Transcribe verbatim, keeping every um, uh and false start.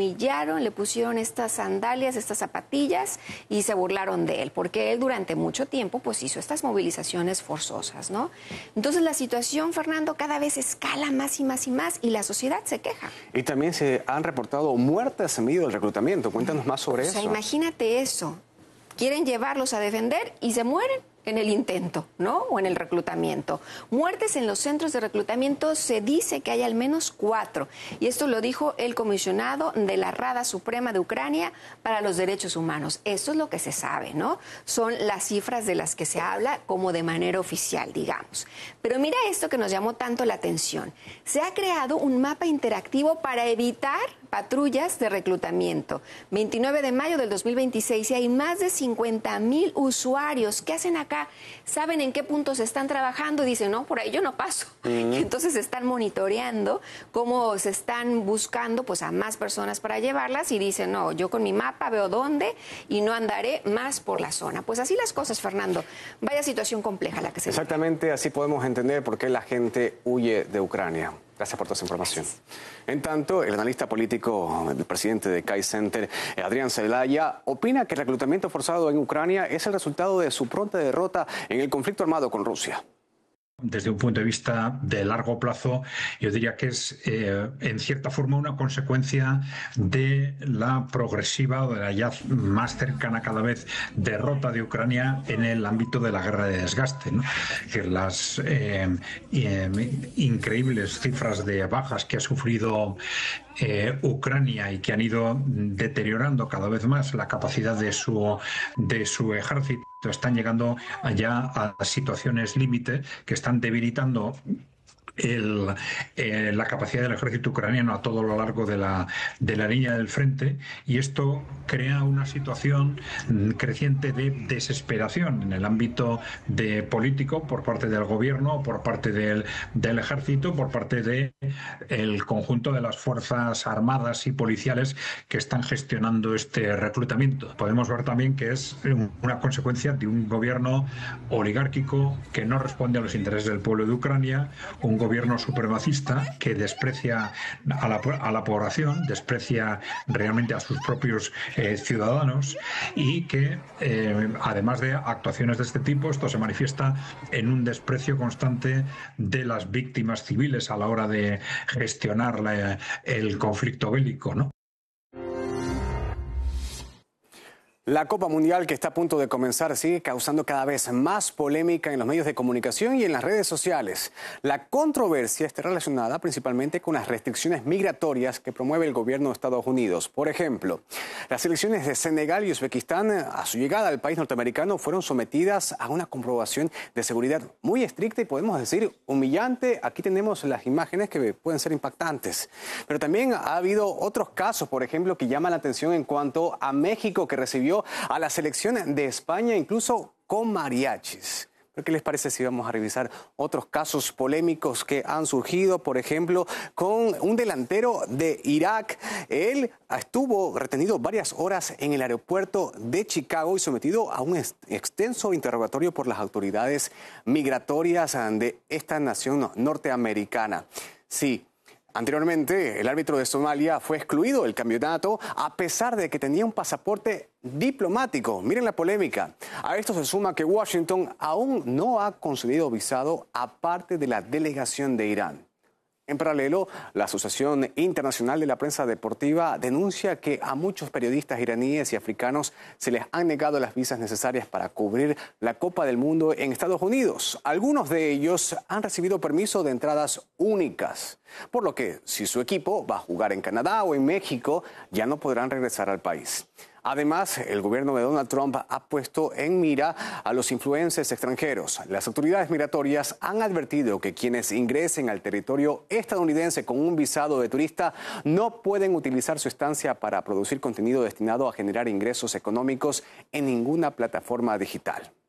humillaron, le pusieron estas sandalias, estas zapatillas y se burlaron de él, porque él durante mucho tiempo pues hizo estas movilizaciones forzosas, ¿no? Entonces la situación, Fernando, cada vez escala más y más y más y la sociedad se queja. Y también se han reportado muertes en medio del reclutamiento. Cuéntanos más sobre eso. O sea, eso. imagínate eso. Quieren llevarlos a defender y se mueren en el intento, ¿no? O en el reclutamiento. Muertes en los centros de reclutamiento se dice que hay al menos cuatro. Y esto lo dijo el comisionado de la Rada Suprema de Ucrania para los Derechos Humanos. Eso es lo que se sabe, ¿no? Son las cifras de las que se habla como de manera oficial, digamos. Pero mira esto que nos llamó tanto la atención. Se ha creado un mapa interactivo para evitar patrullas de reclutamiento. veintinueve de mayo del dos mil veintiséis y hay más de cincuenta mil usuarios. ¿Qué hacen acá? Saben en qué puntos están trabajando y dicen, no, por ahí yo no paso. Mm. Entonces están monitoreando cómo se están buscando pues a más personas para llevarlas y dicen, no, yo con mi mapa veo dónde y no andaré más por la zona. Pues así las cosas, Fernando. Vaya situación compleja la que se Exactamente, vive. Así podemos entender por qué la gente huye de Ucrania. Gracias por toda esa información. En tanto, el analista político, el presidente de C A I Center, Adrián Celaya, opina que el reclutamiento forzado en Ucrania es el resultado de su pronta derrota en el conflicto armado con Rusia. Desde un punto de vista de largo plazo, yo diría que es, eh, en cierta forma, una consecuencia de la progresiva o de la ya más cercana cada vez derrota de Ucrania en el ámbito de la guerra de desgaste, ¿no? Que las eh, eh, increíbles cifras de bajas que ha sufrido Eh, Ucrania y que han ido deteriorando cada vez más la capacidad de su, de su ejército, están llegando ya a situaciones límite que están debilitando El, eh, la capacidad del ejército ucraniano a todo lo largo de la, de la línea del frente, y esto crea una situación creciente de desesperación en el ámbito de político por parte del gobierno, por parte del, del ejército, por parte del conjunto de las fuerzas armadas y policiales que están gestionando este reclutamiento. Podemos ver también que es una consecuencia de un gobierno oligárquico que no responde a los intereses del pueblo de Ucrania, un gobierno supremacista que desprecia a la, a la población, desprecia realmente a sus propios eh, ciudadanos y que, eh, además de actuaciones de este tipo, esto se manifiesta en un desprecio constante de las víctimas civiles a la hora de gestionar la, el conflicto bélico, ¿no? La Copa Mundial, que está a punto de comenzar, sigue causando cada vez más polémica en los medios de comunicación y en las redes sociales. La controversia está relacionada principalmente con las restricciones migratorias que promueve el gobierno de Estados Unidos. Por ejemplo, las selecciones de Senegal y Uzbekistán, a su llegada al país norteamericano, fueron sometidas a una comprobación de seguridad muy estricta y podemos decir humillante. Aquí tenemos las imágenes que pueden ser impactantes. Pero también ha habido otros casos, por ejemplo, que llaman la atención en cuanto a México, que recibió a la selección de España incluso con mariachis. ¿Pero qué les parece si vamos a revisar otros casos polémicos que han surgido? Por ejemplo, con un delantero de Irak. Él estuvo retenido varias horas en el aeropuerto de Chicago y sometido a un extenso interrogatorio por las autoridades migratorias de esta nación norteamericana. Sí. Anteriormente, el árbitro de Somalia fue excluido del campeonato a pesar de que tenía un pasaporte diplomático. Miren la polémica. A esto se suma que Washington aún no ha concedido visado a parte de la delegación de Irán. En paralelo, la Asociación Internacional de la Prensa Deportiva denuncia que a muchos periodistas iraníes y africanos se les han negado las visas necesarias para cubrir la Copa del Mundo en Estados Unidos. Algunos de ellos han recibido permiso de entradas únicas, por lo que si su equipo va a jugar en Canadá o en México, ya no podrán regresar al país. Además, el gobierno de Donald Trump ha puesto en mira a los influencers extranjeros. Las autoridades migratorias han advertido que quienes ingresen al territorio estadounidense con un visado de turista no pueden utilizar su estancia para producir contenido destinado a generar ingresos económicos en ninguna plataforma digital.